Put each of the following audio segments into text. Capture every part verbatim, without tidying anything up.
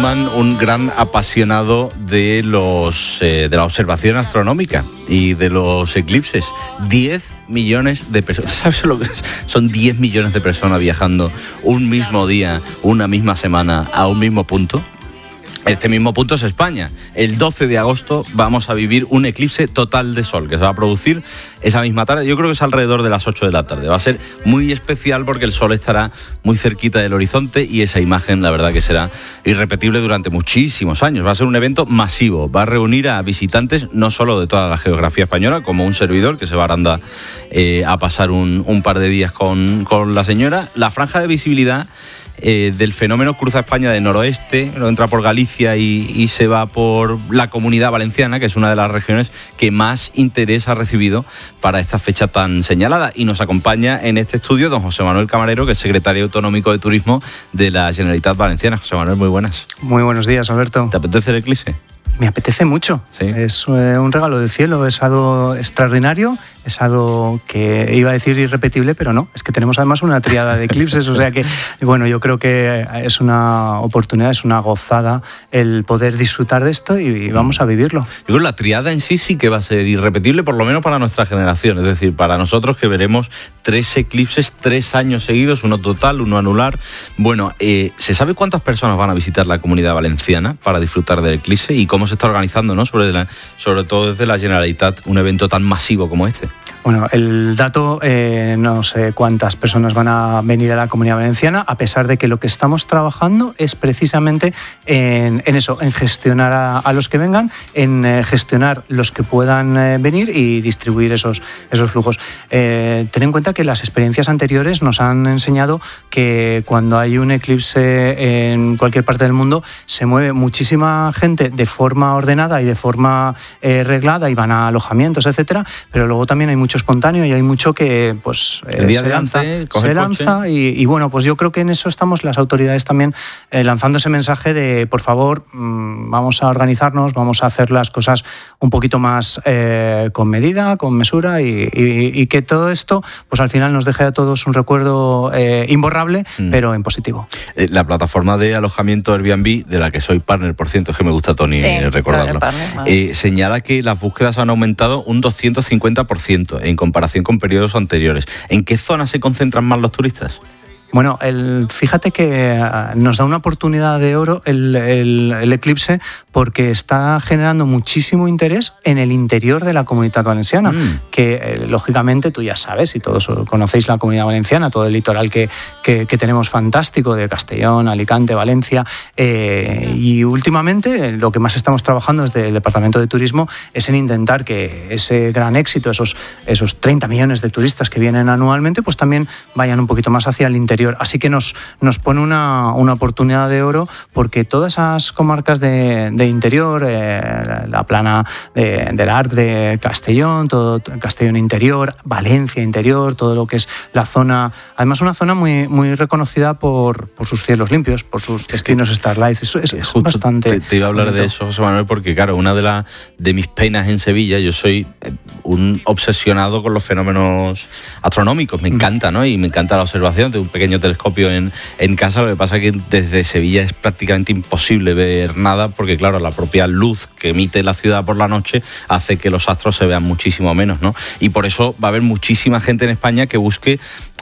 Newman, un gran apasionado de los eh, de la observación astronómica y de los eclipses. diez millones de personas. ¿Sabes lo que es? Son diez millones de personas viajando un mismo día, una misma semana, a un mismo punto. Este mismo punto es España. El doce de agosto vamos a vivir un eclipse total de sol que se va a producir esa misma tarde. Yo creo que es alrededor de las ocho de la tarde. Va a ser muy especial porque el sol estará muy cerquita del horizonte y esa imagen, la verdad, que será irrepetible durante muchísimos años. Va a ser un evento masivo. Va a reunir a visitantes no solo de toda la geografía española, como un servidor que se va a Aranda eh, a pasar un, un par de días con, con la señora. La franja de visibilidad Eh, del fenómeno cruza España de noroeste, lo entra por Galicia y, y se va por la Comunidad Valenciana, que es una de las regiones que más interés ha recibido para esta fecha tan señalada. Y nos acompaña en este estudio don José Manuel Camarero, que es secretario autonómico de Turismo de la Generalitat Valenciana. José Manuel, muy buenas. Muy buenos días, Alberto. ¿Te apetece el eclipse? Me apetece mucho. ¿Sí? Es eh, un regalo del cielo, es algo extraordinario, es algo que iba a decir irrepetible, pero no, es que tenemos además una triada de eclipses, o sea que, bueno, yo creo que es una oportunidad, es una gozada el poder disfrutar de esto y vamos a vivirlo. Yo creo que la triada en sí sí que va a ser irrepetible, por lo menos para nuestra generación, es decir, para nosotros que veremos tres eclipses, tres años seguidos, uno total, uno anular. Bueno, eh, ¿se sabe cuántas personas van a visitar la Comunidad Valenciana para disfrutar del eclipse y cómo se está organizando, ¿no? Sobre, la, sobre todo desde la Generalitat, un evento tan masivo como este? Bueno, el dato, eh, no sé cuántas personas van a venir a la Comunidad Valenciana, a pesar de que lo que estamos trabajando es precisamente en, en eso, en gestionar a, a los que vengan, en eh, gestionar los que puedan eh, venir y distribuir esos, esos flujos. Eh, ten en cuenta que las experiencias anteriores nos han enseñado que cuando hay un eclipse en cualquier parte del mundo se mueve muchísima gente de forma ordenada y de forma eh, reglada y van a alojamientos, etcétera, pero luego también hay mucho espontáneo y hay mucho que pues el día se de lanza, antes, se lanza y, y bueno, pues yo creo que en eso estamos las autoridades también eh, lanzando ese mensaje de por favor mmm, vamos a organizarnos, vamos a hacer las cosas un poquito más eh, con medida, con mesura y, y, y que todo esto pues al final nos deje a todos un recuerdo eh, imborrable, mm. pero en positivo. Eh, la plataforma de alojamiento Airbnb, de la que soy partner, por ciento, es que me gusta, Tony, sí, recordarlo, partner, eh, señala que las búsquedas han aumentado un doscientos cincuenta por ciento en comparación con periodos anteriores. ¿En qué zonas se concentran más los turistas? Bueno, el, fíjate que nos da una oportunidad de oro el, el, el eclipse porque está generando muchísimo interés en el interior de la Comunidad Valenciana, mm. que eh, lógicamente tú ya sabes y todos conocéis la Comunidad Valenciana, todo el litoral que, que, que tenemos fantástico de Castellón, Alicante, Valencia, eh, y últimamente lo que más estamos trabajando desde el Departamento de Turismo es en intentar que ese gran éxito, esos, esos treinta millones de turistas que vienen anualmente, pues también vayan un poquito más hacia el interior. Así que nos, nos pone una, una oportunidad de oro porque todas esas comarcas de, de interior, eh, la plana de, del Arc de Castellón, todo Castellón interior, Valencia interior, todo lo que es la zona, además una zona muy, muy reconocida por, por sus cielos limpios, por sus destinos Starlight. Eso es, es bastante... Te, te iba a hablar bonito de eso, José Manuel, porque claro, una de, la, de mis penas en Sevilla, yo soy un obsesionado con los fenómenos astronómicos, me encanta, ¿no? Y me encanta la observación de un pequeño telescopio en, en casa. Lo que pasa es que desde Sevilla es prácticamente imposible ver nada porque, claro, la propia luz que emite la ciudad por la noche hace que los astros se vean muchísimo menos, ¿no? Y por eso va a haber muchísima gente en España que busque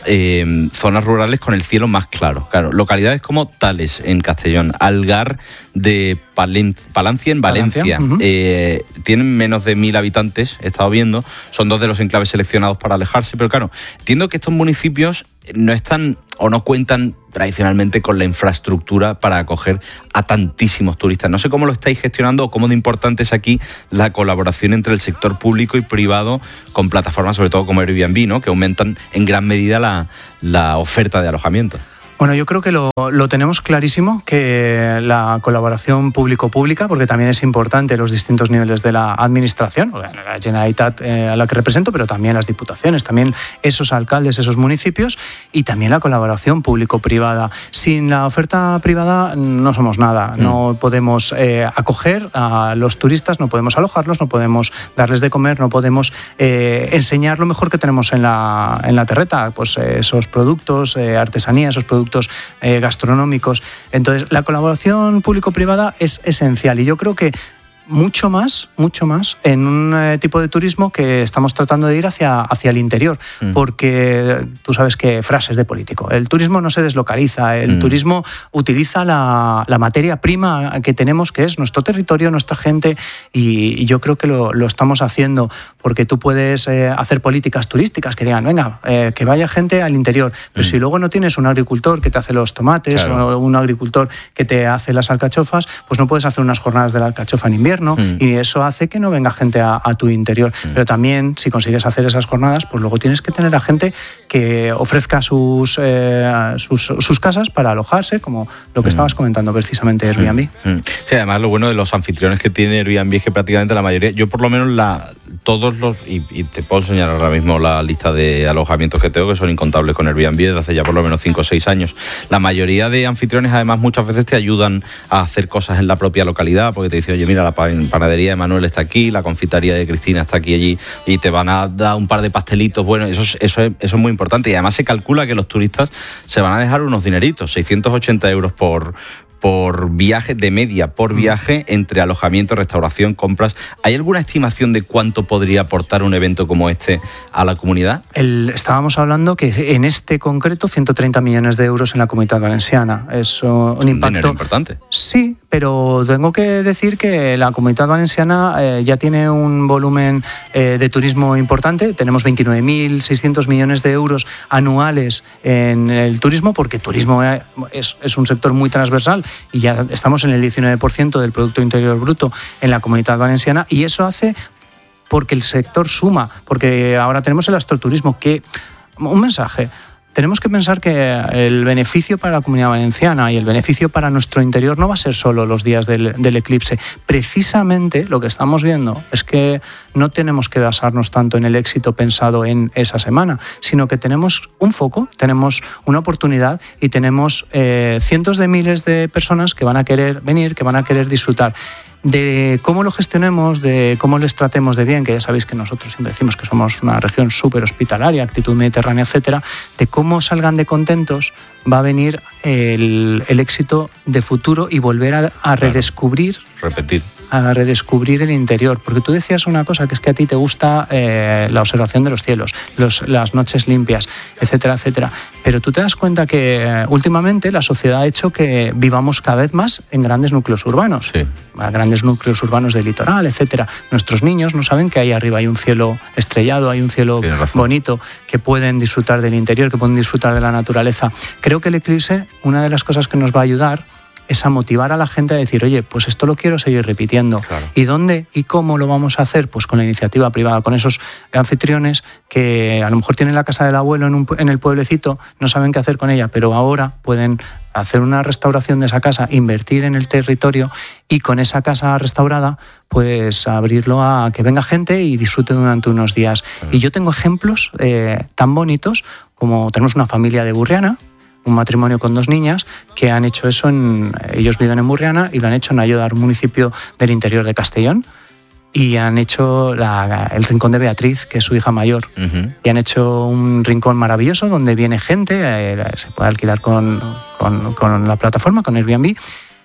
eh, zonas rurales con el cielo más claro. Claro, localidades como Tales, en Castellón, Algar de Palen- Palancia, en Valencia, Valencia. Uh-huh. eh, tienen menos de mil habitantes, he estado viendo, son dos de los enclaves seleccionados para alejarse, pero claro, entiendo que estos municipios no están o no cuentan tradicionalmente con la infraestructura para acoger a tantísimos turistas. No sé cómo lo estáis gestionando o cómo de importante es aquí la colaboración entre el sector público y privado con plataformas, sobre todo como Airbnb, ¿no? Que aumentan en gran medida la, la oferta de alojamiento. Bueno, yo creo que lo, lo tenemos clarísimo, que la colaboración público-pública, porque también es importante los distintos niveles de la administración, la Generalitat eh, a la que represento, pero también las diputaciones, también esos alcaldes, esos municipios, y también la colaboración público-privada. Sin la oferta privada no somos nada, mm. no podemos eh, acoger a los turistas, no podemos alojarlos, no podemos darles de comer, no podemos eh, enseñar lo mejor que tenemos en la, en la terreta, pues eh, esos productos, eh, artesanía, esos productos productos eh, gastronómicos. Entonces, la colaboración público-privada es esencial y yo creo que mucho más, mucho más en un eh, tipo de turismo que estamos tratando de ir hacia, hacia el interior, mm. porque tú sabes que frases de político, el turismo no se deslocaliza, el mm. turismo utiliza la, la materia prima que tenemos, que es nuestro territorio, nuestra gente, y, y yo creo que lo, lo estamos haciendo, porque tú puedes eh, hacer políticas turísticas que digan, venga, eh, que vaya gente al interior, pero mm. si luego no tienes un agricultor que te hace los tomates, claro. o un agricultor que te hace las alcachofas, pues no puedes hacer unas jornadas de la alcachofa en invierno, Mm. y eso hace que no venga gente a, a tu interior. Mm. Pero también, si consigues hacer esas jornadas, pues luego tienes que tener a gente que ofrezca sus, eh, sus, sus casas para alojarse, como lo que mm. estabas comentando precisamente, Airbnb. Mm. Sí, además lo bueno de los anfitriones que tiene Airbnb es que prácticamente la mayoría, yo por lo menos la todos los, y, y te puedo enseñar ahora mismo la lista de alojamientos que tengo, que son incontables con Airbnb desde hace ya por lo menos cinco o seis años. La mayoría de anfitriones además muchas veces te ayudan a hacer cosas en la propia localidad, porque te dicen, oye, mira, la panadería de Manuel está aquí, la confitería de Cristina está aquí allí, y te van a dar un par de pastelitos. Bueno, eso es, eso es, eso es muy importante, y además se calcula que los turistas se van a dejar unos dineritos, seiscientos ochenta euros por por viaje, de media por viaje, entre alojamiento, restauración, compras. ¿Hay alguna estimación de cuánto podría aportar un evento como este a la comunidad? El, estábamos hablando que en este concreto ciento treinta millones de euros en la Comunidad Valenciana. Es un impacto... Dinero importante. Sí, pero tengo que decir que la Comunidad Valenciana eh, ya tiene un volumen eh, de turismo importante. Tenemos veintinueve mil seiscientos millones de euros anuales en el turismo, porque turismo es, es un sector muy transversal, y ya estamos en el diecinueve por ciento del Producto Interior Bruto en la Comunidad Valenciana, y eso hace porque el sector suma, porque ahora tenemos el astroturismo, que un mensaje. Tenemos que pensar que el beneficio para la Comunidad Valenciana y el beneficio para nuestro interior no va a ser solo los días del, del eclipse. Precisamente lo que estamos viendo es que no tenemos que basarnos tanto en el éxito pensado en esa semana, sino que tenemos un foco, tenemos una oportunidad y tenemos eh, cientos de miles de personas que van a querer venir, que van a querer disfrutar. De cómo lo gestionemos, de cómo les tratemos de bien, que ya sabéis que nosotros siempre decimos que somos una región súper hospitalaria, actitud mediterránea, etcétera, de cómo salgan de contentos, va a venir el, el éxito de futuro y volver a, a redescubrir... Claro, repetir. a redescubrir el interior, porque tú decías una cosa, que es que a ti te gusta eh, la observación de los cielos, los, las noches limpias, etcétera, etcétera, pero tú te das cuenta que eh, últimamente la sociedad ha hecho que vivamos cada vez más en grandes núcleos urbanos, sí. grandes núcleos urbanos de litoral, etcétera. Nuestros niños no saben que ahí arriba hay un cielo estrellado, hay un cielo bonito, que pueden disfrutar del interior, que pueden disfrutar de la naturaleza. Creo que el eclipse, una de las cosas que nos va a ayudar es a motivar a la gente a decir, oye, pues esto lo quiero seguir repitiendo. Claro. ¿Y dónde y cómo lo vamos a hacer? Pues con la iniciativa privada, con esos anfitriones que a lo mejor tienen la casa del abuelo en, un, en el pueblecito, no saben qué hacer con ella, pero ahora pueden hacer una restauración de esa casa, invertir en el territorio y con esa casa restaurada, pues abrirlo a que venga gente y disfrute durante unos días. Claro. Y yo tengo ejemplos eh, tan bonitos como tenemos una familia de Burriana, un matrimonio con dos niñas que han hecho eso, en, ellos viven en Burriana y lo han hecho en Ayodar, un municipio del interior de Castellón, y han hecho la, el rincón de Beatriz, que es su hija mayor, uh-huh. y han hecho un rincón maravilloso donde viene gente, eh, se puede alquilar con, con, con la plataforma, con Airbnb,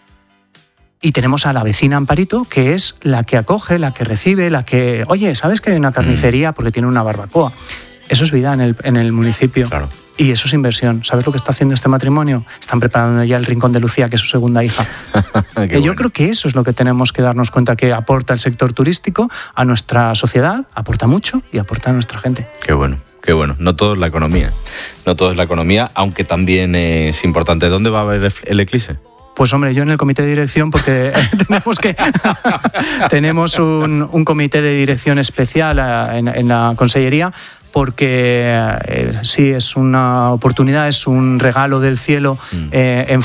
y tenemos a la vecina Amparito, que es la que acoge, la que recibe, la que, oye, ¿sabes que hay una carnicería? Porque tiene una barbacoa. Eso es vida en el, en el municipio. Claro. Y eso es inversión. ¿Sabes lo que está haciendo este matrimonio? Están preparando ya el rincón de Lucía, que es su segunda hija. Y yo bueno. creo que eso es lo que tenemos que darnos cuenta, que aporta el sector turístico a nuestra sociedad, aporta mucho y aporta a nuestra gente. Qué bueno, qué bueno. No todo es la economía. No todo es la economía, aunque también es importante. ¿Dónde va a haber el eclipse? Pues hombre, yo en el comité de dirección, porque tenemos que tenemos un, un comité de dirección especial en, en la consellería, porque eh, sí, es una oportunidad, es un regalo del cielo mm. eh, en,